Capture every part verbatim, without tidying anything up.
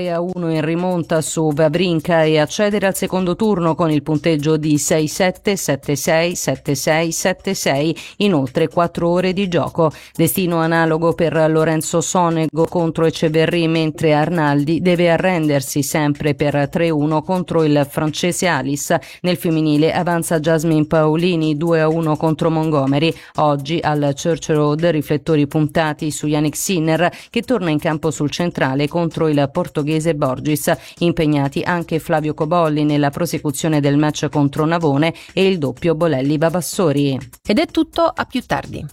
tre a uno in rimonta su Wawrinka e accedere al secondo turno con il punteggio di sei sette, sette sei, sette sei, sette sei in oltre quattro ore di gioco. Destino analogo per Lorenzo Sonego contro Eceverri, mentre Arnaldi deve arrendersi sempre per tre a uno contro il francese Alice. Nel femminile avanza Jasmine Paolini due a uno contro Montgomery. Oggi al Church Road riflettori puntati su Yannick Sinner, che torna in campo sul centrale contro il portoghese Borgis. Impegnati anche Flavio Cobolli nella prosecuzione del match contro Navone e il doppio Bolelli-Vavassori. Ed è tutto, a più tardi.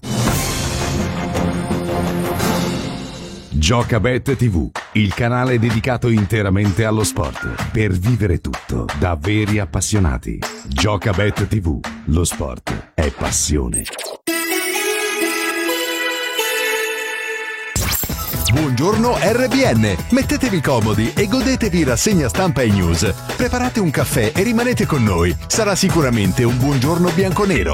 Giocabet tivù, il canale dedicato interamente allo sport, per vivere tutto da veri appassionati. Giocabet tivù, lo sport è passione. Buongiorno R B N, mettetevi comodi e godetevi rassegna stampa e news. Preparate un caffè e rimanete con noi, sarà sicuramente un buongiorno bianconero.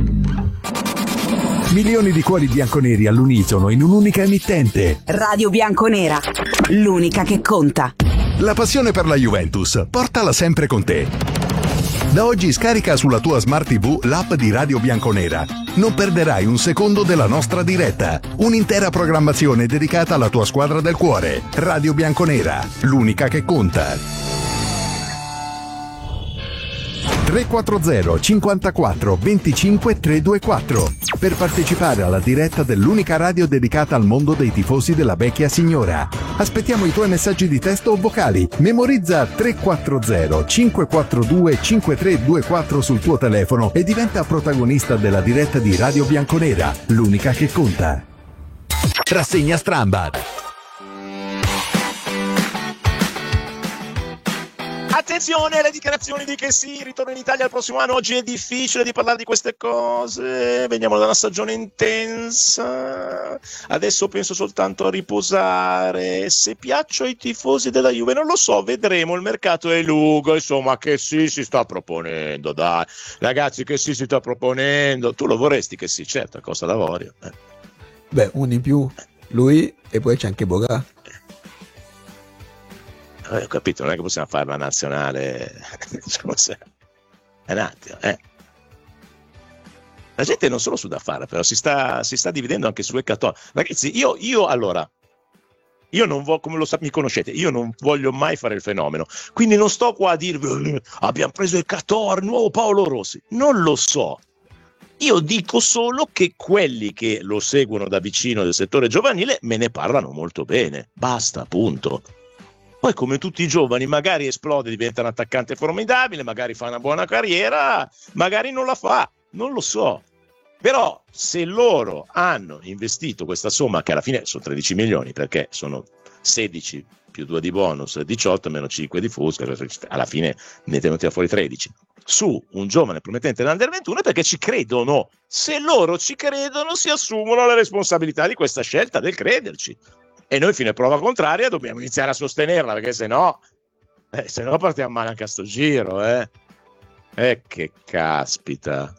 Milioni di cuori bianconeri all'unisono in un'unica emittente. Radio Bianconera, l'unica che conta. La passione per la Juventus, portala sempre con te. Da oggi scarica sulla tua Smart tivù l'app di Radio Bianconera. Non perderai un secondo della nostra diretta. Un'intera programmazione dedicata alla tua squadra del cuore. Radio Bianconera, l'unica che conta. tre quattro zero cinquantaquattro venticinque trecentoventuquattro per partecipare alla diretta dell'unica radio dedicata al mondo dei tifosi della vecchia signora. Aspettiamo i tuoi messaggi di testo o vocali. Memorizza tre quattro zero cinque quattro due cinque tre due quattro sul tuo telefono e diventa protagonista della diretta di Radio Bianconera, l'unica che conta. Rassegna Strambad. Attenzione alle dichiarazioni di che sì, ritorno in Italia il prossimo anno. Oggi è difficile di parlare di queste cose, veniamo da una stagione intensa, adesso penso soltanto a riposare. Se piaccio ai tifosi della Juve non lo so, vedremo, il mercato è lungo, insomma. Che sì si sta proponendo, dai ragazzi, che sì si sta proponendo. Tu lo vorresti che sì, certo, a Costa d'Avorio. eh. Beh, uno in più, lui, e poi c'è anche Boga. Eh, ho capito, non è che possiamo fare la nazionale. È un attimo, eh. La gente non solo su da fare, però si sta, si sta dividendo anche su Ecatone. Ragazzi, io, io allora, io non voglio, come lo sa, mi conoscete, io non voglio mai fare il fenomeno, quindi non sto qua a dirvi abbiamo preso Ecatone, nuovo Paolo Rossi, non lo so. Io dico solo che quelli che lo seguono da vicino del settore giovanile me ne parlano molto bene, basta, punto. Poi come tutti i giovani magari esplode, diventa un attaccante formidabile, magari fa una buona carriera, magari non la fa, non lo so. Però se loro hanno investito questa somma, che alla fine sono tredici milioni, perché sono sedici più due di bonus, diciotto meno cinque di Fusca, alla fine ne tenuti fuori tredici, su un giovane promettente dell'Under ventuno, perché ci credono. Se loro ci credono si assumono la responsabilità di questa scelta, del crederci. E noi fino a prova contraria dobbiamo iniziare a sostenerla, perché se no, eh, se no partiamo male anche a sto giro, eh. E che caspita.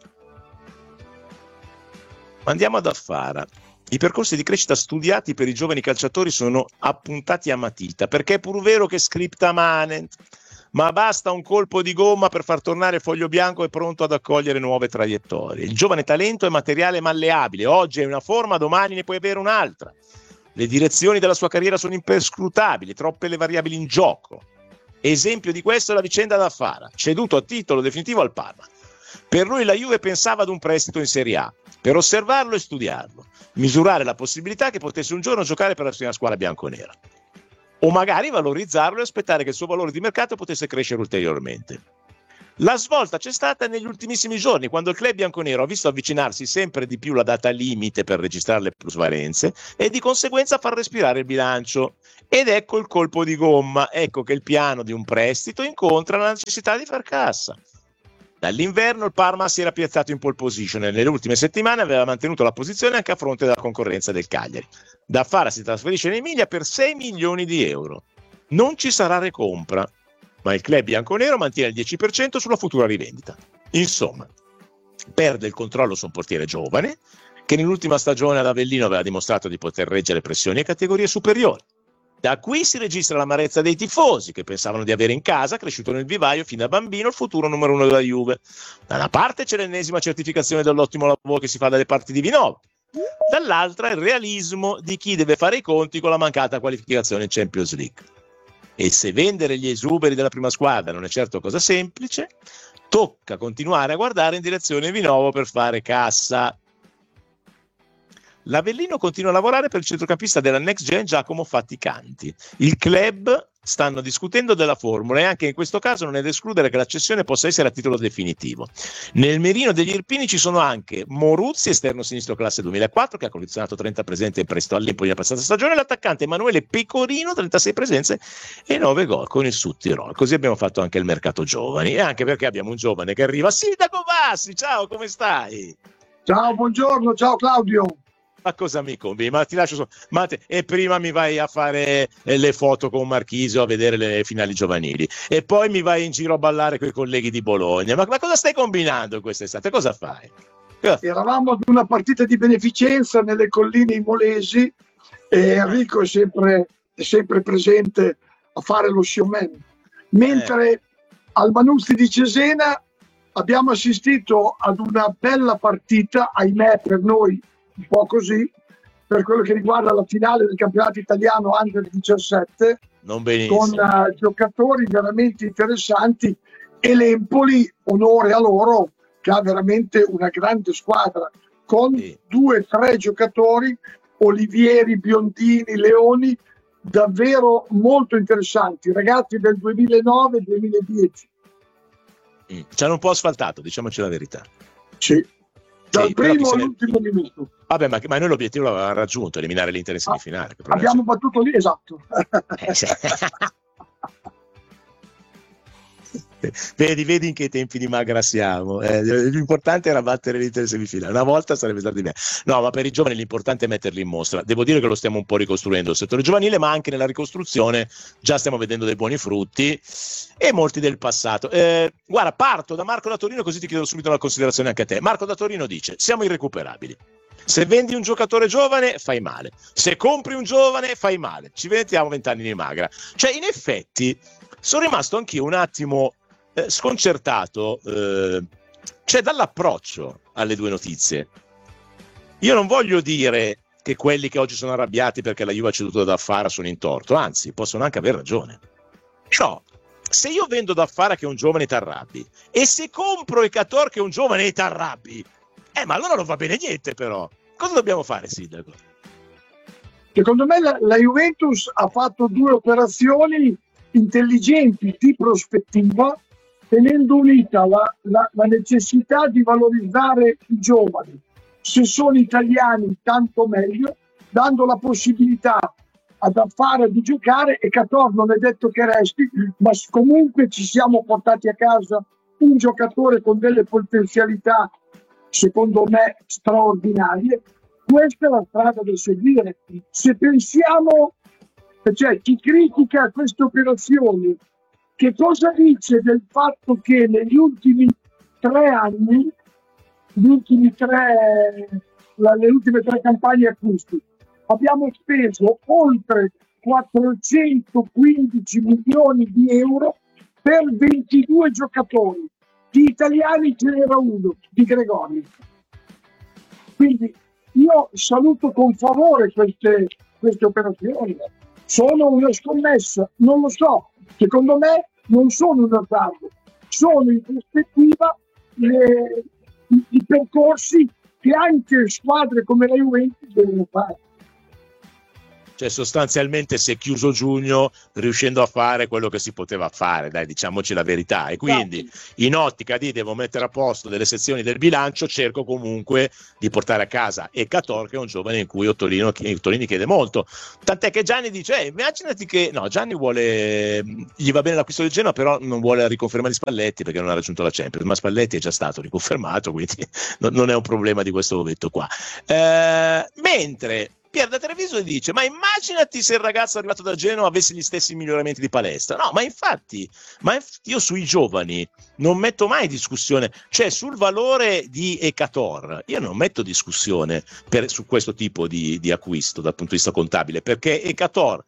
Andiamo ad Affara. I percorsi di crescita studiati per i giovani calciatori sono appuntati a matita, perché è pur vero che scripta manent, ma basta un colpo di gomma per far tornare il foglio bianco e pronto ad accogliere nuove traiettorie. Il giovane talento è materiale malleabile, oggi è una forma, domani ne puoi avere un'altra. Le direzioni della sua carriera sono imperscrutabili, troppe le variabili in gioco. Esempio di questo è la vicenda d'Affara, ceduto a titolo definitivo al Parma. Per lui la Juve pensava ad un prestito in Serie A, per osservarlo e studiarlo, misurare la possibilità che potesse un giorno giocare per la prima squadra bianconera. O magari valorizzarlo e aspettare che il suo valore di mercato potesse crescere ulteriormente. La svolta c'è stata negli ultimissimi giorni, quando il club bianconero ha visto avvicinarsi sempre di più la data limite per registrare le plusvalenze e di conseguenza far respirare il bilancio. Ed ecco il colpo di gomma, ecco che il piano di un prestito incontra la necessità di far cassa. Dall'inverno il Parma si era piazzato in pole position e nelle ultime settimane aveva mantenuto la posizione anche a fronte della concorrenza del Cagliari. Da Fara si trasferisce in Emilia per sei milioni di euro. Non ci sarà recompra, ma il club bianconero mantiene il dieci per cento sulla futura rivendita. Insomma, perde il controllo su un portiere giovane che nell'ultima stagione ad Avellino aveva dimostrato di poter reggere pressioni e categorie superiori. Da qui si registra l'amarezza dei tifosi che pensavano di avere in casa, cresciuto nel vivaio fin da bambino, il futuro numero uno della Juve. Da una parte c'è l'ennesima certificazione dell'ottimo lavoro che si fa dalle parti di Vinova, dall'altra il realismo di chi deve fare i conti con la mancata qualificazione in Champions League. E se vendere gli esuberi della prima squadra non è certo cosa semplice, tocca continuare a guardare in direzione Vinovo per fare cassa. L'Avellino continua a lavorare per il centrocampista della Next Gen Giacomo Faticanti. Il club stanno discutendo della formula e anche in questo caso non è da escludere che la cessione possa essere a titolo definitivo. Nel mirino degli Irpini ci sono anche Moruzzi, esterno sinistro classe duemilaquattro, che ha collezionato trenta presenze in prestito all'Empoli nella passata stagione, e l'attaccante Emanuele Pecorino, trentasei presenze e nove gol con il Südtirol. Così abbiamo fatto anche il mercato giovani, e anche perché abbiamo un giovane che arriva. Sindaco Bassi, ciao, come stai? Ciao, buongiorno, ciao Claudio. Ma cosa mi combini? Ma ti lascio so- ma te- e prima mi vai a fare eh, le foto con Marchisio a vedere le finali giovanili e poi mi vai in giro a ballare con i colleghi di Bologna. Ma, ma cosa stai combinando quest'estate? Cosa fai? Eravamo ad una partita di beneficenza nelle colline imolesi e Enrico è sempre, è sempre presente a fare lo showman. Mentre eh. al Manuzzi di Cesena abbiamo assistito ad una bella partita, ahimè per noi un po' così, per quello che riguarda la finale del campionato italiano Under diciassette, non benissimo, con uh, giocatori veramente interessanti, e l'Empoli, onore a loro, che ha veramente una grande squadra con sì. due o tre giocatori, Olivieri, Biondini, Leoni, davvero molto interessanti, ragazzi del duemilanove duemiladieci. Mm. Ci hanno un po' asfaltato, diciamoci la verità. Sì. Dal sì, primo all'ultimo ne... minuto. Vabbè, ma, ma noi l'obiettivo l'avevamo raggiunto, eliminare l'Inter in semifinale. Ah, abbiamo c'è. battuto lì, esatto. Eh, sì. Vedi, vedi in che tempi di magra siamo. Eh, l'importante era battere l'Inter in semifinale. Una volta sarebbe stato di me. No, ma per i giovani l'importante è metterli in mostra. Devo dire che lo stiamo un po' ricostruendo il settore giovanile, ma anche nella ricostruzione già stiamo vedendo dei buoni frutti e molti del passato. Eh, guarda, parto da Marco da Torino, così ti chiedo subito una considerazione anche a te. Marco da Torino dice: siamo irrecuperabili. Se vendi un giocatore giovane fai male, se compri un giovane fai male, ci mettiamo vent'anni di magra. Cioè, in effetti sono rimasto anch'io un attimo Eh, sconcertato, eh, cioè dall'approccio alle due notizie. Io non voglio dire che quelli che oggi sono arrabbiati perché la Juve ha ceduto da Fara sono in torto, anzi possono anche aver ragione. Però se io vendo da Fara che è un giovane ti arrabbi e se compro Ekator che è un giovane e ti arrabbi, eh ma allora non va bene niente. Però cosa dobbiamo fare, Sindaco? Secondo me la, la Juventus ha fatto due operazioni intelligenti di prospettiva, tenendo unita la, la, la necessità di valorizzare i giovani. Se sono italiani tanto meglio, dando la possibilità ad Affara di giocare, e Cator non è detto che resti, ma comunque ci siamo portati a casa un giocatore con delle potenzialità secondo me straordinarie. Questa è la strada da seguire. Se pensiamo, cioè chi critica queste operazioni, che cosa dice del fatto che negli ultimi tre anni, gli ultimi tre, la, le ultime tre campagne acquisti, abbiamo speso oltre quattrocentoquindici milioni di euro per ventidue giocatori. Di italiani ce n'era uno, di Gregori. Quindi io saluto con favore queste, queste operazioni. Sono una scommessa? Non lo so. Secondo me non sono un azzardo, sono in prospettiva le, i, i percorsi che anche squadre come la Juventus devono fare. Cioè sostanzialmente si è chiuso giugno riuscendo a fare quello che si poteva fare, dai, diciamoci la verità, e quindi in ottica di devo mettere a posto delle sezioni del bilancio, cerco comunque di portare a casa Ekator, che è un giovane in cui Ottolino, Ottolini chiede molto, tant'è che Gianni dice eh, immaginati che no, Gianni vuole, gli va bene l'acquisto del Genoa, però non vuole riconfermare Spalletti perché non ha raggiunto la Champions, ma Spalletti è già stato riconfermato, quindi non è un problema di questo ovetto qua. Eh, mentre Pier da Treviso dice: ma immaginati se il ragazzo arrivato da Genova avesse gli stessi miglioramenti di Palestra. No, ma infatti, ma io sui giovani non metto mai discussione, cioè sul valore di Ekator io non metto discussione per, su questo tipo di, di acquisto dal punto di vista contabile, perché Ekator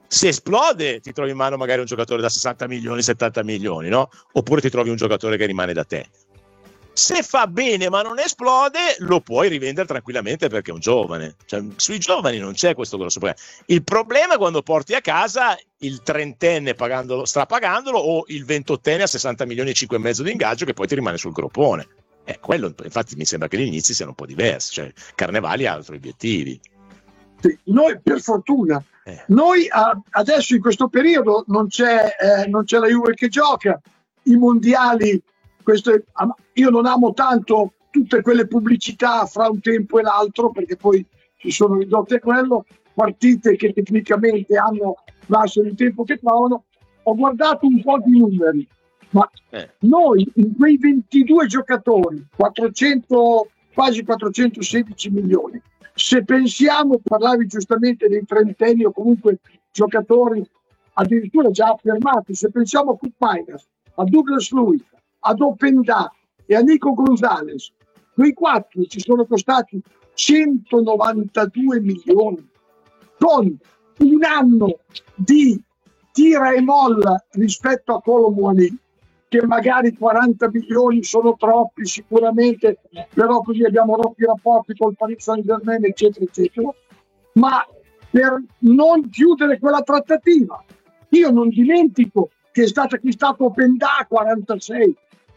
Se esplode ti trovi in mano magari un giocatore da sessanta milioni, settanta milioni, no? Oppure ti trovi un giocatore che rimane da te. Se fa bene ma non esplode, lo puoi rivendere tranquillamente perché è un giovane. Cioè, sui giovani non c'è questo grosso problema. Il problema è quando porti a casa il trentenne pagandolo, strapagandolo, o il ventottenne a sessanta milioni e cinque e mezzo di ingaggio che poi ti rimane sul groppone. Eh, quello, infatti mi sembra che gli inizi siano un po' diversi. Cioè, Carnevali ha altri obiettivi. Sì, noi per fortuna, Eh. noi a- adesso in questo periodo non c'è, eh, non c'è la Juve che gioca, i mondiali, questo è- am- io non amo tanto tutte quelle pubblicità fra un tempo e l'altro, perché poi si sono ridotte a quello, partite che tecnicamente hanno lasciato il tempo che trovano. Ho guardato un po' di numeri, ma Eh. noi in quei ventidue giocatori, quattrocento, quasi quattrocentosedici milioni, se pensiamo, parlavi giustamente dei trentenni o comunque giocatori addirittura già affermati, se pensiamo a Cook Miners, a Douglas Lewis, ad Openda e a Nico Gonzalez, quei quattro ci sono costati centonovantadue milioni, con un anno di tira e molla rispetto a Kolo Muani, che magari quaranta milioni sono troppi sicuramente, però così abbiamo rotto i rapporti col Paris Saint-Germain, eccetera, eccetera. Ma per non chiudere quella trattativa, io non dimentico che è stato acquistato Openda a quarantasei.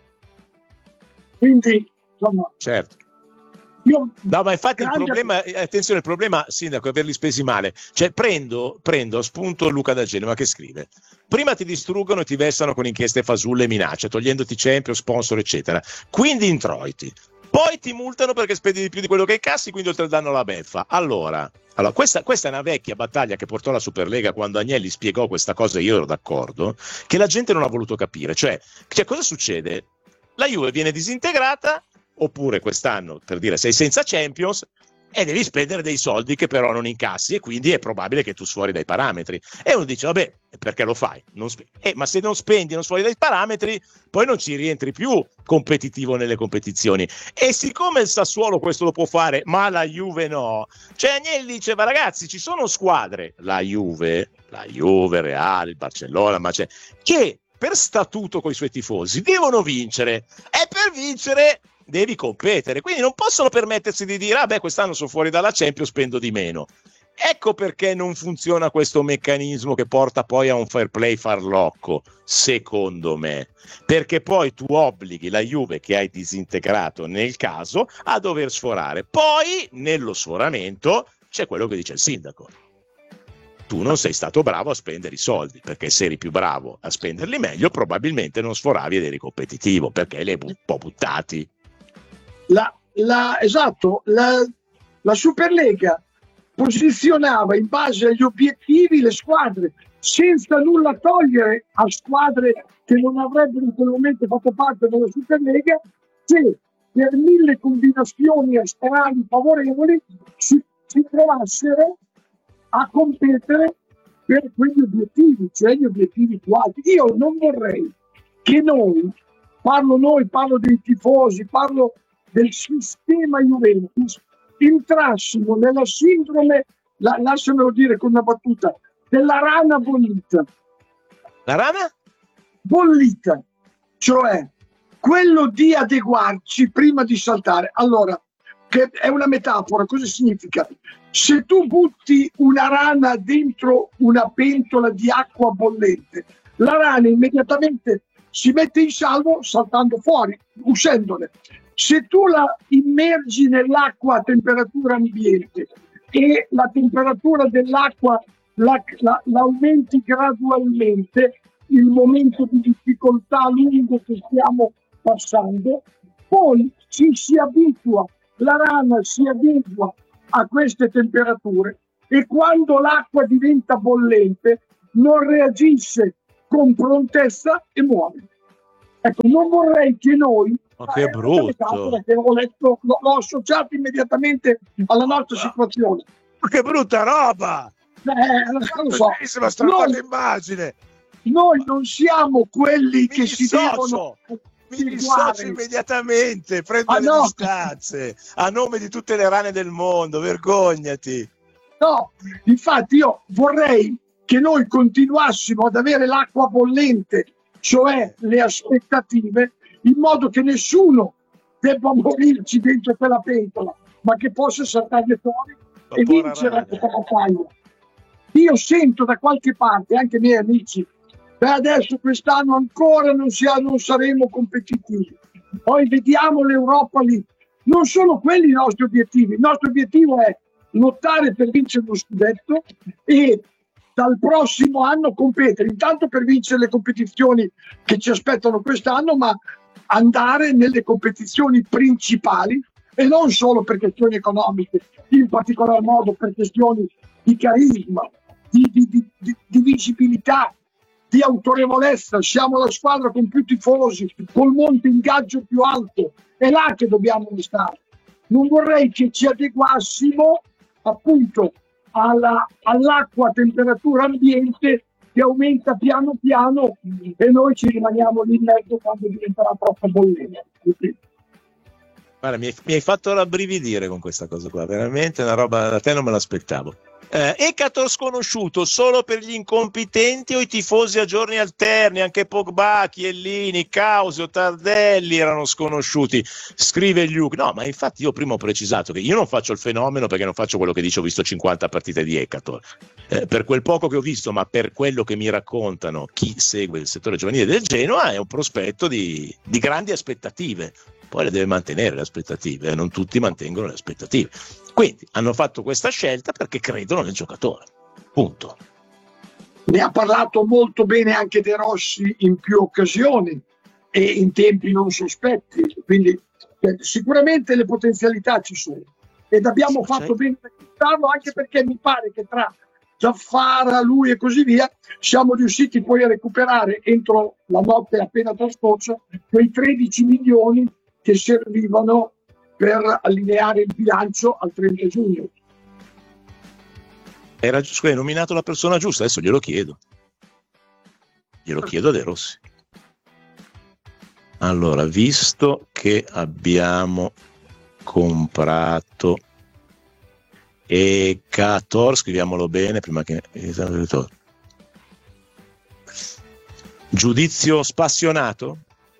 Quindi, insomma, Certo. io... No, ma infatti il Grande- problema, eh, attenzione, il problema, Sindaco, è averli spesi male. Cioè, prendo, prendo a spunto Luca da Genova che scrive: prima ti distruggono e ti vessano con inchieste fasulle e minacce, togliendoti Champions, sponsor, eccetera. Quindi introiti. Poi ti multano perché spendi di più di quello che incassi, quindi oltre al danno alla beffa. Allora, allora questa, questa è una vecchia battaglia che portò la Superlega quando Agnelli spiegò questa cosa, e io ero d'accordo, che la gente non ha voluto capire. Cioè, cioè cosa succede? La Juve viene disintegrata, oppure quest'anno, per dire, sei senza Champions e devi spendere dei soldi che però non incassi, e quindi è probabile che tu sfuori dai parametri. E uno dice, vabbè, perché lo fai? Non spe- eh, ma se non spendi, non sfuori dai parametri, poi non ci rientri più competitivo nelle competizioni. E siccome il Sassuolo questo lo può fare, ma la Juve no, cioè Agnelli diceva, ragazzi, ci sono squadre, la Juve, la Juve, Reale, il Barcellona, ma c'è, che per statuto con i suoi tifosi devono vincere, e per vincere devi competere, quindi non possono permettersi di dire, ah beh, quest'anno sono fuori dalla Champions, spendo di meno. Ecco perché non funziona questo meccanismo che porta poi a un fair play farlocco, secondo me, perché poi tu obblighi la Juve che hai disintegrato nel caso a dover sforare, poi nello sforamento c'è quello che dice il sindaco: tu non sei stato bravo a spendere i soldi, perché se eri più bravo a spenderli meglio probabilmente non sforavi ed eri competitivo, perché li hai bu- un po' buttati. La, la, esatto, la, la Superlega posizionava in base agli obiettivi le squadre, senza nulla togliere a squadre che non avrebbero in quel momento fatto parte della Superlega, se per mille combinazioni astrali favorevoli si, si trovassero a competere per quegli obiettivi, cioè gli obiettivi più alti. Io non vorrei che noi, parlo noi, parlo dei tifosi, parlo del sistema Juventus, entrassimo nella sindrome, la, lasciamelo dire con una battuta, della rana bollita. La rana? Bollita, cioè quello di adeguarci prima di saltare. Allora, che è una metafora, cosa significa? Se tu butti una rana dentro una pentola di acqua bollente, la rana immediatamente si mette in salvo saltando fuori, uscendone. Se tu la immergi nell'acqua a temperatura ambiente e la temperatura dell'acqua la, la, l'aumenti gradualmente, il momento di difficoltà lungo che stiamo passando, poi ci si abitua, la rana si adegua a queste temperature, e quando l'acqua diventa bollente non reagisce con prontezza e muore. Ecco, non vorrei che noi, Ma che eh, brutto! che ho letto, l'ho, l'ho associato immediatamente alla nostra situazione. Ma che brutta roba! Eh, lo so. Bellissima strappata Noi, immagine! noi non siamo quelli Mi che si dissocio! devono Mi dissocio immediatamente, prendo Ah, le no. distanze a nome di tutte le rane del mondo, vergognati! No, infatti io vorrei che noi continuassimo ad avere l'acqua bollente, cioè le aspettative, in modo che nessuno debba morirci dentro quella pentola, ma che possa saltarne fuori e vincere questa battaglia. Io sento da qualche parte, anche i miei amici, beh, adesso quest'anno ancora non, sia, non saremo competitivi, poi vediamo l'Europa lì. Non sono quelli i nostri obiettivi, il nostro obiettivo è lottare per vincere lo scudetto e dal prossimo anno competere, intanto per vincere le competizioni che ci aspettano quest'anno, ma andare nelle competizioni principali e non solo per questioni economiche, in particolar modo per questioni di carisma, di, di, di, di, di visibilità, di autorevolezza. Siamo la squadra con più tifosi, col monte ingaggio più alto, è là che dobbiamo restare. Non vorrei che ci adeguassimo appunto alla, all'acqua a temperatura ambiente che aumenta piano piano e noi ci rimaniamo lì in mezzo quando diventerà troppo bollente. Guarda, mi hai, mi hai fatto rabbrividire con questa cosa qua, veramente una roba da te non me l'aspettavo. Eh, Ekator sconosciuto solo per gli incompetenti o i tifosi a giorni alterni? Anche Pogba, Chiellini, Causio, Tardelli erano sconosciuti, scrive Luke. No, ma infatti io prima ho precisato che io non faccio il fenomeno perché non faccio quello che dice, ho visto cinquanta partite di Ekator, eh, per quel poco che ho visto, ma per quello che mi raccontano chi segue il settore giovanile del Genoa è un prospetto di, di grandi aspettative. Poi le deve mantenere le aspettative, eh? Non tutti mantengono le aspettative. Quindi hanno fatto questa scelta perché credono nel giocatore. Punto. Ne ha parlato molto bene anche De Rossi in più occasioni e in tempi non sospetti. Quindi eh, sicuramente le potenzialità ci sono. Ed abbiamo sì, fatto bene per acquistarlo, anche perché mi pare che tra Zaffara, lui e così via, siamo riusciti poi a recuperare entro la notte appena trascorsa quei tredici milioni che servivano per allineare il bilancio al trenta giugno. Era giusto, hai nominato la persona giusta, adesso glielo chiedo. Glielo chiedo a De Rossi. Allora, visto che abbiamo comprato Ekator, scriviamolo bene prima che... Giudizio spassionato?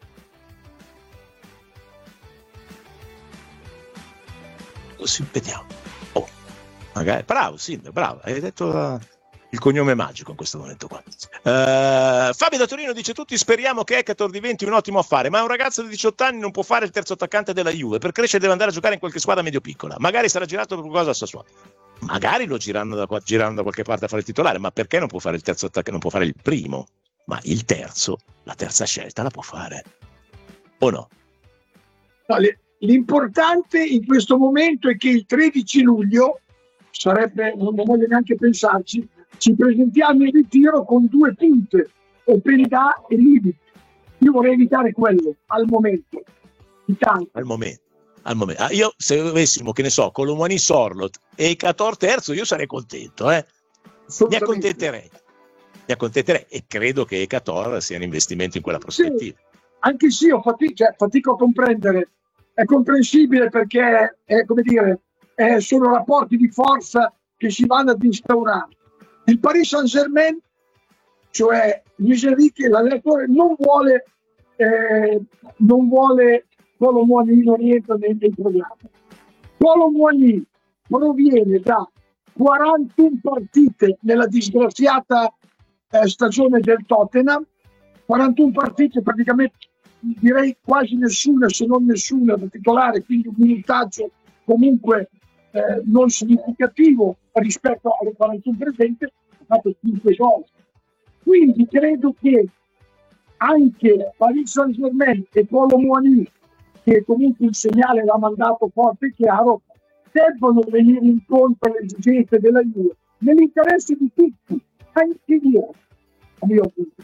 Sì, vediamo. Oh, magari, bravo, sì, bravo, hai detto uh, il cognome magico in questo momento qua. Uh, Fabio da Torino dice: tutti speriamo che Ekator diventi un ottimo affare, ma un ragazzo di diciotto anni non può fare il terzo attaccante della Juve, per crescere deve andare a giocare in qualche squadra medio-piccola, magari sarà girato per qualcosa a Sassuolo, magari lo girano da, girano da qualche parte a fare il titolare, ma perché non può fare il terzo attaccante, non può fare il primo, ma il terzo, la terza scelta la può fare, o no? No, le... L'importante in questo momento è che il tredici luglio, sarebbe, non voglio neanche pensarci, ci presentiamo in ritiro con due punte, Openda e Livi. Io vorrei evitare quello, al momento. Al momento. Al momento. Ah, io se avessimo, che ne so, Colomani Sorlot e Ekator terzo, io sarei contento, eh? Mi accontenterei. Mi accontenterei e credo che Ekator sia un investimento in quella prospettiva. Sì, anche sì, io fatico, cioè, fatico a comprendere. È comprensibile perché è, come dire, è, sono rapporti di forza che si vanno ad instaurare. Il Paris Saint-Germain, cioè Luis Enrique, l'allenatore, non vuole eh, non vuole Kolo Muani, non rientra nei, nei programmi. Kolo Muani proviene da quarantuno partite nella disgraziata eh, stagione del Tottenham, quarantuno partite praticamente, direi quasi nessuna, se non nessuna da titolare, quindi un minutaggio comunque eh, non significativo rispetto alle quarantuno presenti, ha fatto cinque gol. Quindi credo che anche Paris Saint-Germain e Kolo Muani, che comunque il segnale l'ha mandato forte e chiaro, debbano venire incontro alle esigenze della Juve nell'interesse di tutti, anche io, a mio punto.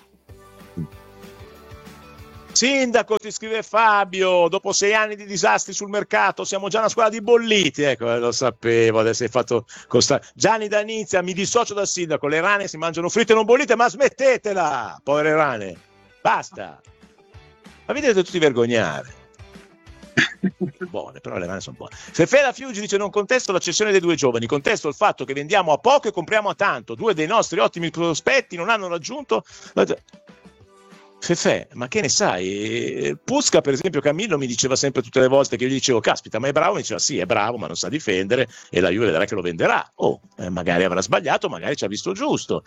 Sindaco, ti scrive Fabio, dopo sei anni di disastri sul mercato siamo già una squadra di bolliti. Ecco, lo sapevo, adesso hai fatto costa... Gianni da Nizia, mi dissocio dal sindaco, le rane si mangiano fritte e non bollite, ma smettetela, povere rane, basta, ma vi dovete tutti vergognare. buone, però le mani sono buone. Fefela Fiuggi dice: non contesto la cessione dei due giovani, contesto il fatto che vendiamo a poco e compriamo a tanto. Due dei nostri ottimi prospetti non hanno raggiunto. Fefè, ma che ne sai? Pusca, per esempio, Camillo mi diceva sempre tutte le volte che io gli dicevo caspita, ma è bravo? Mi diceva sì, è bravo, ma non sa difendere e la Juve vedrà che lo venderà. Oh, eh, magari avrà sbagliato, magari ci ha visto giusto.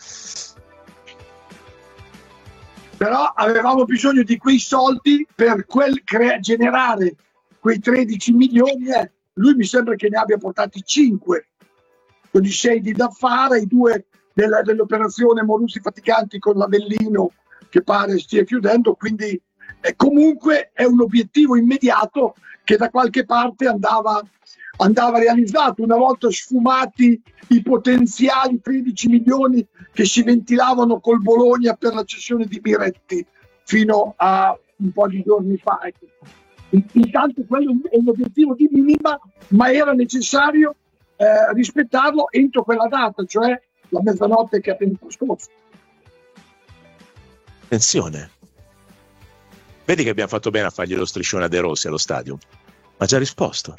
Però avevamo bisogno di quei soldi per quel cre- generare quei tredici milioni. Eh. Lui mi sembra che ne abbia portati cinque, con i sei di Daffara, i due della, dell'operazione Moruzzi Faticanti con l'Avellino, che pare stia chiudendo, quindi eh, comunque è un obiettivo immediato che da qualche parte andava, andava realizzato. Una volta sfumati i potenziali tredici milioni che si ventilavano col Bologna per la cessione di Miretti fino a un po' di giorni fa. Intanto quello è un obiettivo di minima, ma era necessario eh, rispettarlo entro quella data, cioè la mezzanotte che ha appena trascorso. Attenzione, vedi che abbiamo fatto bene a fargli lo striscione a De Rossi allo stadio, ha già risposto.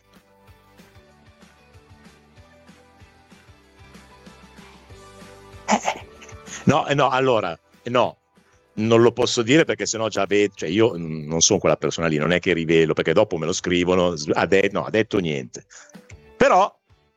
Eh. No, no, allora, no, non lo posso dire perché sennò già vedo, cioè io non sono quella persona lì, non è che rivelo, perché dopo me lo scrivono, ha, de- no, ha detto niente, però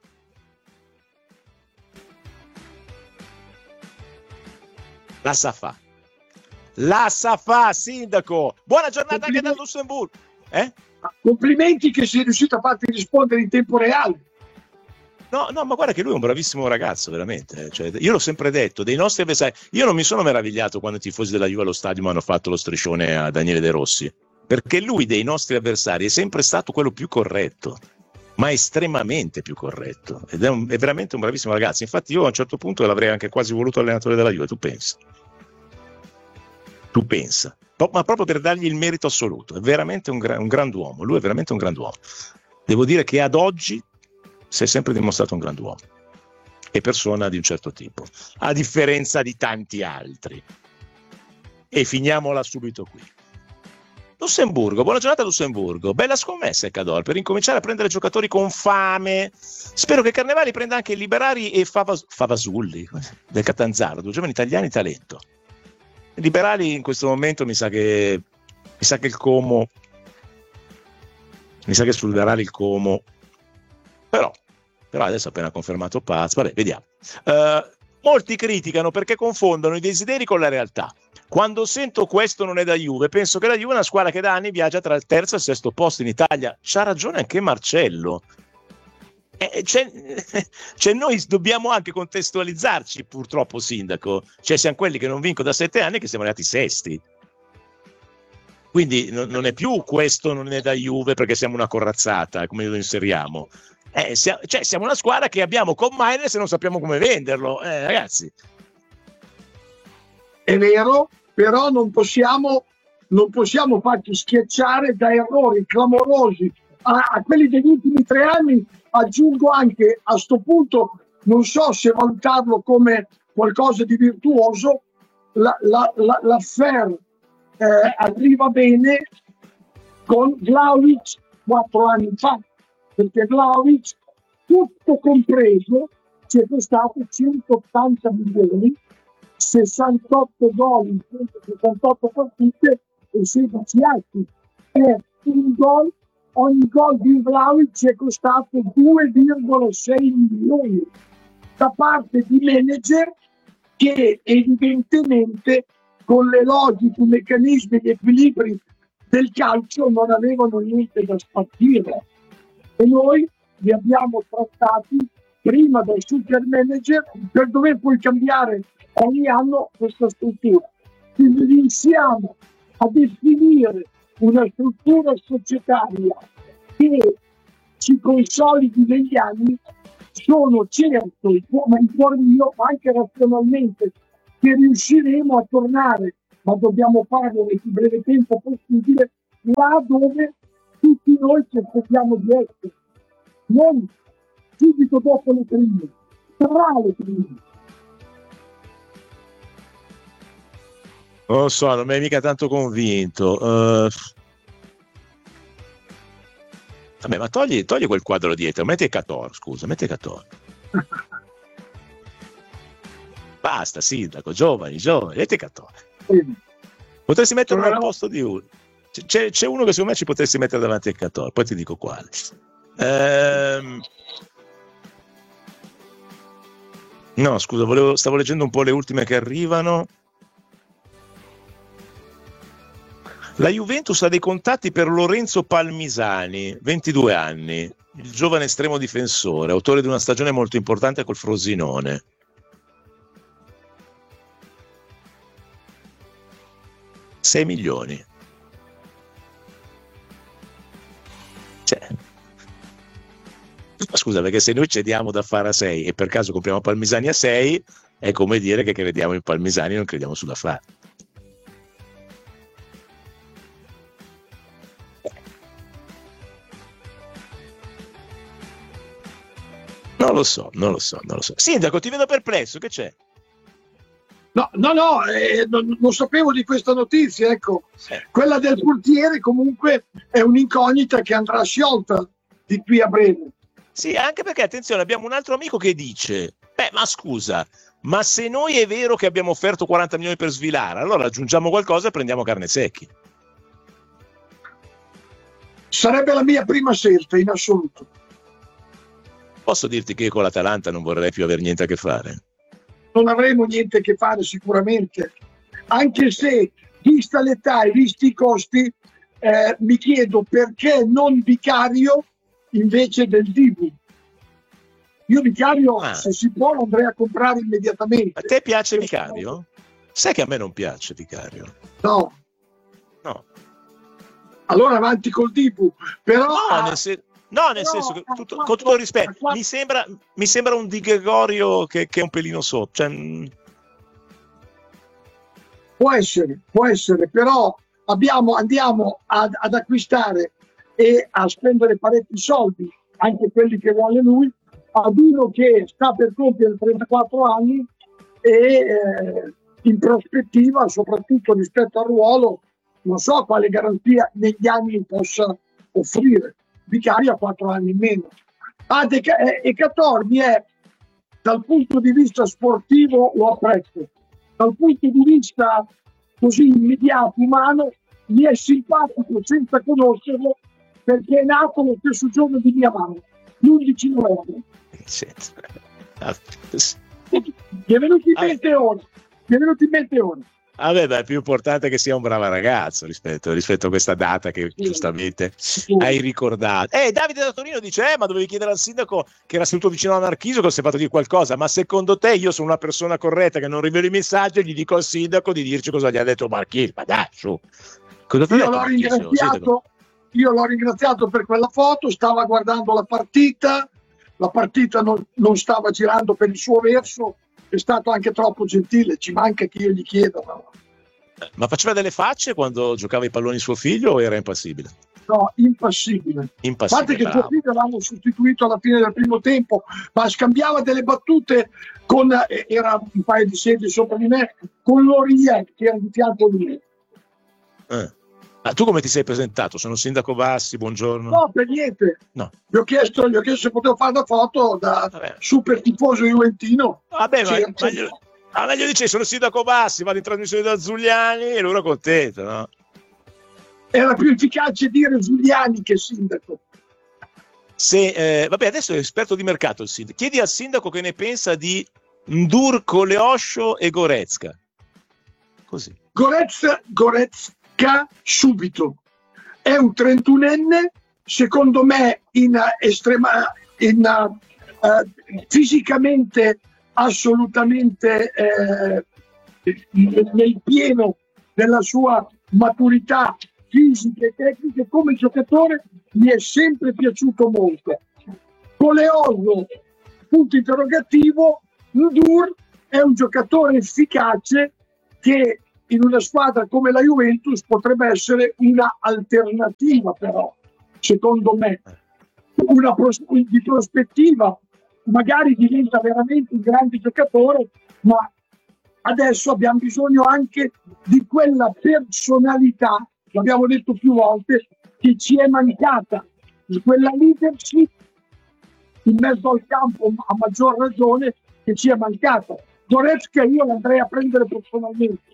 la sa fa. La sa fa, sindaco. Buona giornata anche dal Lussemburgo. Eh? Complimenti che sei riuscito a farti rispondere in tempo reale. No, no, ma guarda che lui è un bravissimo ragazzo, veramente. Cioè, io l'ho sempre detto, dei nostri avversari. Io non mi sono meravigliato quando i tifosi della Juve allo stadio hanno fatto lo striscione a Daniele De Rossi, perché lui dei nostri avversari è sempre stato quello più corretto, ma estremamente più corretto. Ed è, un, è veramente un bravissimo ragazzo. Infatti io a un certo punto l'avrei anche quasi voluto allenatore della Juve, tu pensi? Tu pensa, ma proprio per dargli il merito assoluto, è veramente un, gra- un grand'uomo, lui è veramente un grand'uomo. Devo dire che ad oggi si è sempre dimostrato un grand'uomo e persona di un certo tipo, a differenza di tanti altri. E finiamola subito qui. Lussemburgo, buona giornata Lussemburgo, bella scommessa il Cador per incominciare a prendere giocatori con fame. Spero che Carnevali prenda anche Liberari e Favas- Favasulli del Catanzaro, due giovani italiani talento. Liberali in questo momento mi sa che mi sa che il Como mi sa che sul Liberali il Como però, però adesso ha appena confermato Paz, vabbè, vediamo. Uh, molti criticano perché confondono i desideri con la realtà. Quando sento questo non è da Juve, penso che la Juve è una squadra che da anni viaggia tra il terzo e il sesto posto in Italia. C'ha ragione anche Marcello. Eh, cioè, cioè noi dobbiamo anche contestualizzarci, purtroppo, sindaco, cioè siamo quelli che non vincono da sette anni che siamo arrivati sesti, quindi non, non è più questo non è da Juve perché siamo una corazzata, come lo inseriamo, eh, siamo, cioè siamo una squadra che abbiamo con Maines e non sappiamo come venderlo, eh, ragazzi. È vero, però non possiamo non possiamo farci schiacciare da errori clamorosi a, a quelli degli ultimi tre anni. Aggiungo anche a sto punto, non so se valutarlo come qualcosa di virtuoso, la, la, la, l'affair eh, arriva bene con Vlahovic quattro anni fa, perché Vlahovic, tutto compreso, ci è costato centottanta milioni, sessantotto gol in centosessantotto partite e sedici altri. Per un gol, ogni gol di Vlahovic ci è costato due virgola sei milioni da parte di manager che evidentemente con le logiche, i meccanismi, gli equilibri del calcio non avevano niente da spartire e noi li abbiamo trattati prima dai super manager per dover poi cambiare ogni anno questa struttura. Quindi iniziamo a definire una struttura societaria che ci consolidi negli anni. Sono certo, ma in cuor mio, anche razionalmente, che riusciremo a tornare, ma dobbiamo farlo nel più breve tempo possibile, là dove tutti noi ci aspettiamo di essere. Non subito dopo le prime, tra le prime. Non lo so, non mi hai mica tanto convinto. Uh, Vabbè, ma togli, togli quel quadro dietro, metti Cator, scusa, metti Cator. Basta, sindaco, giovani, giovani, metti Cator. Potresti metterlo al posto di uno. C'è, c'è uno che secondo me ci potresti mettere davanti a Cator, poi ti dico quale. Ehm... No, scusa, volevo, stavo leggendo un po' le ultime che arrivano. La Juventus ha dei contatti per Lorenzo Palmisani, ventidue anni, il giovane estremo difensore, autore di una stagione molto importante col Frosinone. sei milioni. Cioè, scusa, perché se noi cediamo da fare a sei e per caso compriamo Palmisani a sei, è come dire che crediamo in Palmisani e non crediamo sulla Fara. Non lo so, non lo so, non lo so. Sindaco, ti vedo perplesso, che c'è? No, no, no, eh, non, non sapevo di questa notizia, ecco. Eh. Quella del portiere comunque è un'incognita che andrà sciolta di qui a breve. Sì, anche perché, attenzione, abbiamo un altro amico che dice, beh, ma scusa, ma se noi è vero che abbiamo offerto quaranta milioni per Svilara, allora aggiungiamo qualcosa e prendiamo Carnesecchi. Sarebbe la mia prima scelta, in assoluto. Posso dirti che con l'Atalanta non vorrei più avere niente a che fare? Non avremo niente a che fare sicuramente, anche se, vista l'età e visti i costi, eh, mi chiedo perché non Vicario invece del Dibu. Io Vicario, ah. se si può, lo andrei a comprare immediatamente. A te piace Vicario? Sai che a me non piace Vicario. No. No. Allora avanti col Dibu. Però... No, nel senso... No, nel senso che tutto, con tutto il rispetto, mi sembra, mi sembra un Di Gregorio che, che è un pelino sotto. Cioè... Può essere, può essere, però abbiamo, andiamo ad, ad acquistare e a spendere parecchi soldi, anche quelli che vuole lui, ad uno che sta per compiere trentaquattro anni e eh, in prospettiva, soprattutto rispetto al ruolo, non so quale garanzia negli anni possa offrire. Vicario ha quattro anni in meno. Ah, De, e Catorni è, dal punto di vista sportivo lo apprezzo, dal punto di vista così immediato, umano, mi è simpatico senza conoscerlo, perché è nato lo stesso giorno di mia mamma, l'undici novembre. Mi è venuto in mente ora, mi è venuto in mente ora. Vabbè, beh, è più importante che sia un bravo ragazzo rispetto, rispetto a questa data che sì, giustamente sì. hai ricordato. Eh, Davide da Torino dice, eh, ma dovevi chiedere al sindaco che era seduto vicino a Marchisio che si è fatto dire qualcosa, ma secondo te io sono una persona corretta che non rivelo i messaggi e gli dico al sindaco di dirci cosa gli ha detto Marchisio? Ma dai, su. Cosa io, l'ho ringraziato, io l'ho ringraziato per quella foto, stava guardando la partita, la partita non, non stava girando per il suo verso, è stato anche troppo gentile, ci manca che io gli chieda. No? Ma faceva delle facce quando giocava i palloni suo figlio o era impassibile? No, impassibile. Impassibile. A parte che suo figlio l'hanno sostituito alla fine del primo tempo, ma scambiava delle battute con, eh, era un paio di sedie sopra di me, con Loria che era di fianco a lui. Eh. Ma tu come ti sei presentato? Sono sindaco Bassi, buongiorno. No, per niente. No. Gli ho chiesto, gli ho chiesto se potevo fare la foto da Vabbè. super tifoso juventino. Vabbè, ma, ma, io, ma io dicevo, sono sindaco Bassi, vado in trasmissione da Zuliani e lui era contento, no? Era più efficace dire Zuliani che sindaco. Se, eh, vabbè, adesso è esperto di mercato il sindaco. Chiedi al sindaco che ne pensa di Ndur, Coleoscio e Goretzka. Così. Goretz, Goretzka subito. È un trentunenne, secondo me in estrema, in, uh, fisicamente assolutamente eh, nel pieno della sua maturità fisica e tecniche. Come giocatore mi è sempre piaciuto molto. Coleoso, punto interrogativo. Ndur è un giocatore efficace che in una squadra come la Juventus potrebbe essere una alternativa, però secondo me una pros- di prospettiva magari diventa veramente un grande giocatore, ma adesso abbiamo bisogno anche di quella personalità, l'abbiamo detto più volte, che ci è mancata quella leadership in mezzo al campo, a maggior ragione, che ci è mancata. Goretzka io l'andrei a prendere personalmente.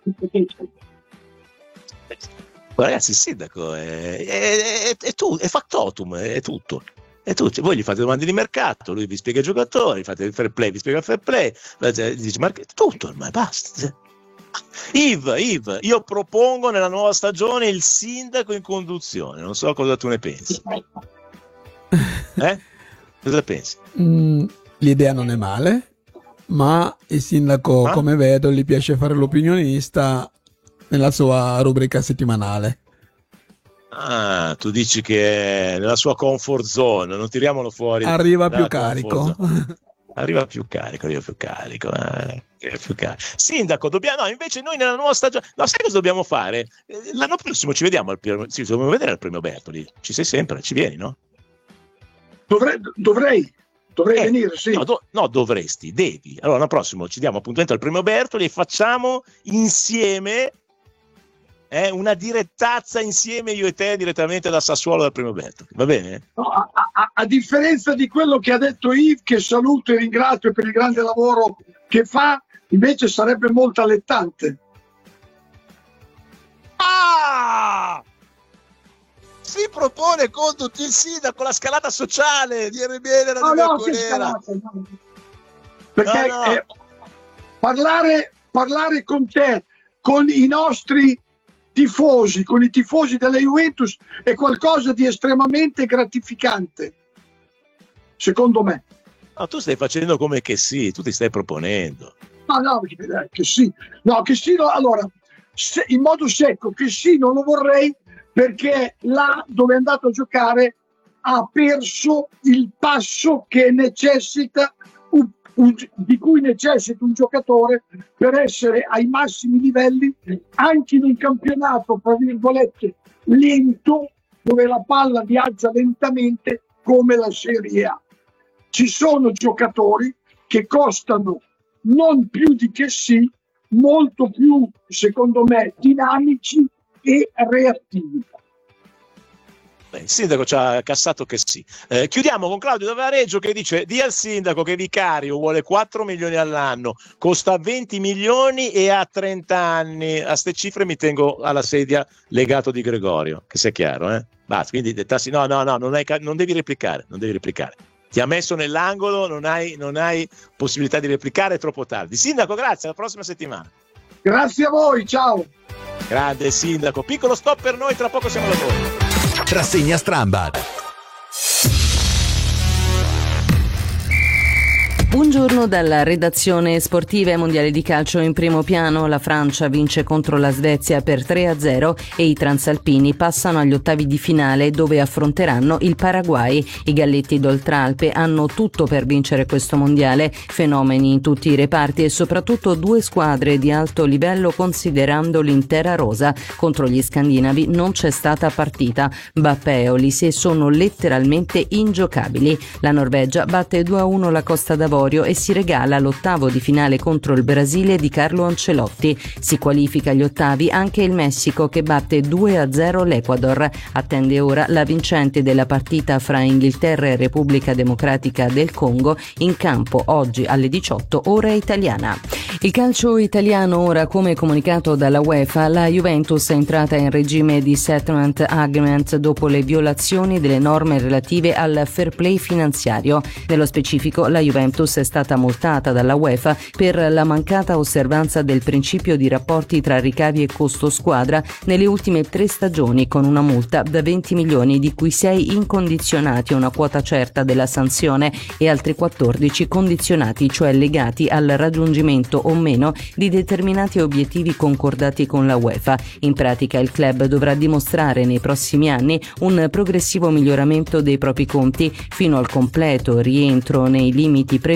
Ragazzi, il sindaco è, è, è, è, tu, è factotum, è tutto. È tutto. Voi gli fate domande di mercato, lui vi spiega i giocatori, fate il fair play, vi spiega il fair play, dice, ma tutto ormai, basta. Yves, Yves, io propongo nella nuova stagione il sindaco in conduzione, non so cosa tu ne pensi. Eh? Cosa pensi? Mm, l'idea non è male, ma il sindaco, ah? come vedo, gli piace fare l'opinionista nella sua rubrica settimanale. Ah, tu dici che è nella sua comfort zone, non tiriamolo fuori. Arriva più carico. Arriva più carico, arriva più carico. Eh, più carico. Sindaco, dobbiamo, no, invece noi nella nuova stagione, no, sai cosa dobbiamo fare? L'anno prossimo ci vediamo al premio, sì, dobbiamo vedere al premio Bertoli. Ci sei sempre, ci vieni, no? Dovrei, dovrei, dovrei eh, venire, sì. No, do, no, dovresti, devi. Allora l'anno prossimo ci diamo appuntamento al premio Bertoli e facciamo insieme eh, una direttazza insieme io e te direttamente da Sassuolo dal premio Bertoli, va bene? No, a, a, a differenza di quello che ha detto Yves, che saluto e ringrazio per il grande lavoro che fa, invece sarebbe molto allettante. Ah! Si propone contro il sindaco la scalata sociale di R B L no, no, scalata, no. Perché no, no. Eh, parlare, parlare con te, con i nostri tifosi, con i tifosi della Juventus è qualcosa di estremamente gratificante, secondo me. No, tu stai facendo come che sì, tu ti stai proponendo. No, no, che sì, no, che sì, no, allora, se, in modo secco, che sì, non lo vorrei, perché là dove è andato a giocare ha perso il passo che necessita un, un, di cui necessita un giocatore per essere ai massimi livelli anche in un campionato tra virgolette lento, dove la palla viaggia lentamente come la Serie A. Ci sono giocatori che costano non più di che sì, molto più secondo me dinamici e reattivi. Beh, il sindaco ci ha cassato che sì. Eh, chiudiamo con Claudio da Vareggio che dice: di al sindaco che Vicario vuole quattro milioni all'anno, costa venti milioni e ha trenta anni. A ste cifre mi tengo alla sedia legato di Gregorio, che sia chiaro, eh? Basta, quindi tassi, no, no, no, non, hai, non devi replicare, non devi replicare. Ti ha messo nell'angolo, non hai, non hai possibilità di replicare, è troppo tardi. Sindaco, grazie, alla prossima settimana. Grazie a voi, ciao. Grande sindaco, piccolo stop per noi, tra poco siamo da voi. Rassegna Strambad. Buongiorno dalla redazione sportiva. Mondiale di calcio in primo piano. La Francia vince contro la Svezia per tre a zero e i transalpini passano agli ottavi di finale dove affronteranno il Paraguay. I galletti d'Oltralpe hanno tutto per vincere questo mondiale, fenomeni in tutti i reparti e soprattutto due squadre di alto livello considerando l'intera rosa. Contro gli scandinavi non c'è stata partita. Mbappé e Olise sono letteralmente ingiocabili. La Norvegia batte due a uno la Costa d'Avorio e si regala l'ottavo di finale contro il Brasile di Carlo Ancelotti. Si qualifica agli ottavi anche il Messico che batte due a zero l'Ecuador. Attende ora la vincente della partita fra Inghilterra e Repubblica Democratica del Congo, in campo oggi alle diciotto ora italiana. Il calcio italiano ora, come comunicato dalla UEFA, la Juventus è entrata in regime di settlement agreement dopo le violazioni delle norme relative al fair play finanziario. Nello specifico, la Juventus è stata multata dalla UEFA per la mancata osservanza del principio di rapporti tra ricavi e costo squadra nelle ultime tre stagioni, con una multa da venti milioni, di cui sei incondizionati, una quota certa della sanzione, e altri quattordici condizionati, cioè legati al raggiungimento o meno di determinati obiettivi concordati con la UEFA. In pratica il club dovrà dimostrare nei prossimi anni un progressivo miglioramento dei propri conti fino al completo rientro nei limiti previsti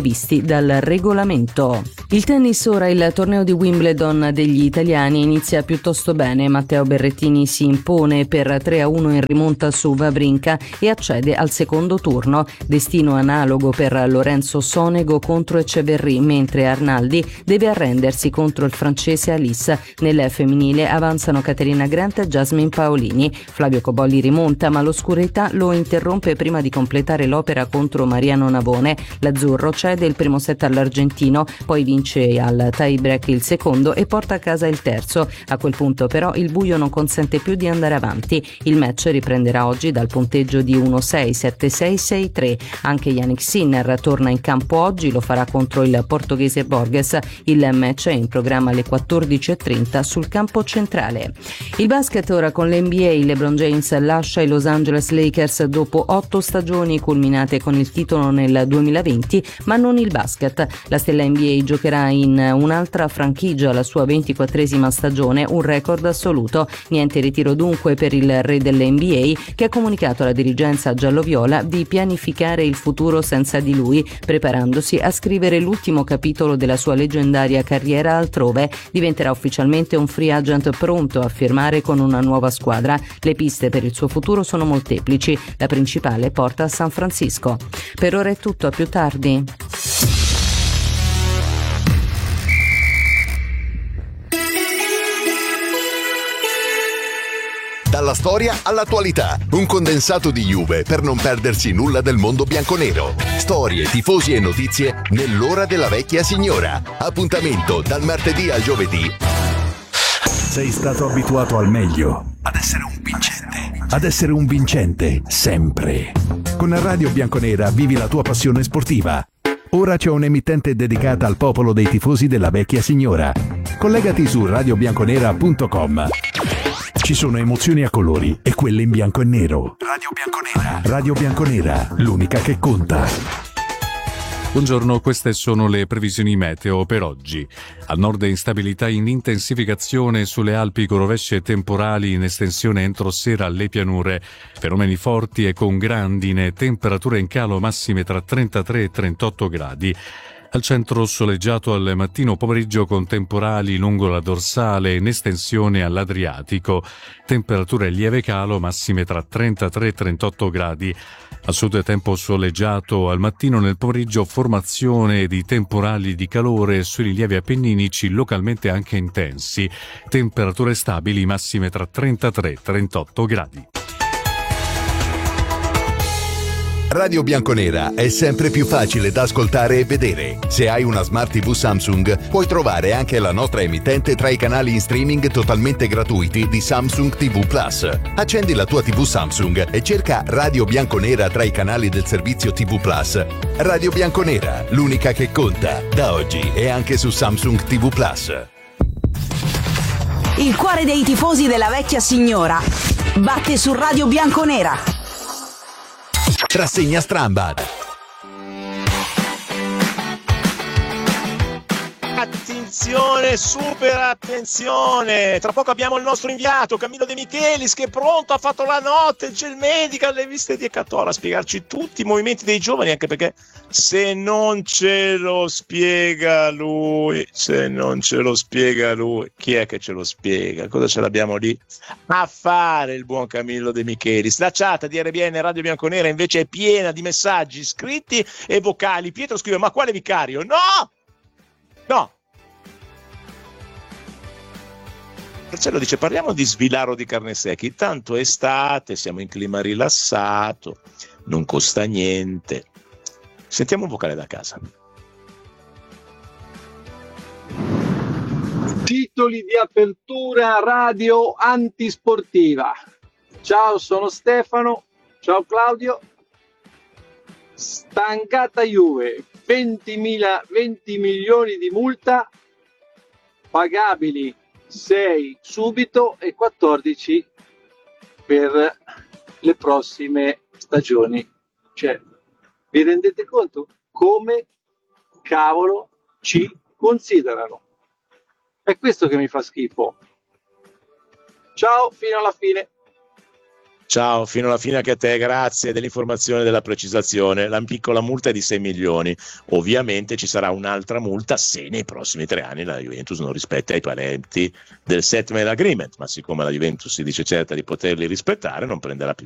previsti dal regolamento. Il tennis ora, il torneo di Wimbledon degli italiani inizia piuttosto bene. Matteo Berrettini si impone per tre a uno in rimonta su Wawrinka e accede al secondo turno. Destino analogo per Lorenzo Sonego contro Eceverri, mentre Arnaldi deve arrendersi contro il francese Alice. Nel femminile avanzano Caterina Grant e Jasmine Paolini. Flavio Cobolli rimonta, ma l'oscurità lo interrompe prima di completare l'opera contro Mariano Navone. L'azzurro cede il primo set all'argentino, poi vince al tie break il secondo e porta a casa il terzo. A quel punto però il buio non consente più di andare avanti. Il match riprenderà oggi dal punteggio di uno sei, sette sei, sei tre. Anche Yannick Sinner torna in campo oggi, lo farà contro il portoghese Borges. Il match è in programma alle quattordici e trenta sul campo centrale. Il basket ora con l'N B A. LeBron James lascia i Los Angeles Lakers dopo otto stagioni culminate con il titolo nel duemilaventi, ma non il basket. La stella N B A giocherà in un'altra franchigia la sua ventiquattresima stagione, un record assoluto. Niente ritiro dunque per il re dell'N B A, che ha comunicato alla dirigenza gialloviola di pianificare il futuro senza di lui, preparandosi a scrivere l'ultimo capitolo della sua leggendaria carriera altrove. Diventerà ufficialmente un free agent pronto a firmare con una nuova squadra. Le piste per il suo futuro sono molteplici, la principale porta a San Francisco. Per ora è tutto, a più tardi. Dalla storia all'attualità, un condensato di Juve per non perdersi nulla del mondo bianconero. Storie, tifosi e notizie nell'ora della vecchia signora. Appuntamento dal martedì al giovedì. Sei stato abituato al meglio, ad essere un vincente, ad essere un vincente sempre. Con Radio Bianconera vivi la tua passione sportiva. Ora c'è un'emittente dedicata al popolo dei tifosi della vecchia signora. Collegati su radio bianconera punto com. Ci sono emozioni a colori e quelle in bianco e nero. Radio Bianconera. Radio Bianconera, l'unica che conta. Buongiorno, queste sono le previsioni meteo per oggi. Al nord instabilità in intensificazione sulle Alpi con rovesce temporali in estensione entro sera alle pianure. Fenomeni forti e con grandine, temperature in calo massime tra trentatré e trentotto gradi. Al centro soleggiato al mattino pomeriggio con temporali lungo la dorsale in estensione all'Adriatico. Temperature lieve calo massime tra trentatré e trentotto gradi. A sud tempo soleggiato al mattino, nel pomeriggio formazione di temporali di calore sui rilievi appenninici localmente anche intensi. Temperature stabili massime tra trentatré e trentotto gradi. Radio Bianconera è sempre più facile da ascoltare e vedere. Se hai una Smart tivù Samsung, puoi trovare anche la nostra emittente tra i canali in streaming totalmente gratuiti di Samsung tivù Plus. Accendi la tua tivù Samsung e cerca Radio Bianconera tra i canali del servizio tivù Plus. Radio Bianconera, l'unica che conta, da oggi e anche su Samsung tivù Plus. Il cuore dei tifosi della vecchia signora batte su Radio Bianconera. Rassegna Strambad. Attenzione, super attenzione! Tra poco abbiamo il nostro inviato Camillo De Michelis che è pronto, ha fatto la notte, c'è il medico alle viste di Ecatola a spiegarci tutti i movimenti dei giovani, anche perché se non ce lo spiega lui, se non ce lo spiega lui, chi è che ce lo spiega? Cosa ce l'abbiamo lì a fare il buon Camillo De Michelis? La chat di R B N Radio Bianconera invece è piena di messaggi scritti e vocali. Pietro scrive: ma quale vicario? No! No! Marcello dice: parliamo di Svilaro di Carnesecchi, tanto è estate, siamo in clima rilassato, non costa niente. Sentiamo un vocale da casa. Titoli di apertura radio antisportiva. Ciao, sono Stefano. Ciao Claudio. Stancata Juve, ventimila, venti milioni di multa, pagabili sei subito e quattordici per le prossime stagioni. Cioè, vi rendete conto come cavolo ci considerano? È questo che mi fa schifo. Ciao, fino alla fine. Ciao, fino alla fine anche a te, grazie dell'informazione e della precisazione. La piccola multa è di sei milioni, ovviamente ci sarà un'altra multa se nei prossimi tre anni la Juventus non rispetta i paletti del settlement agreement, ma siccome la Juventus si dice certa di poterli rispettare non prenderà più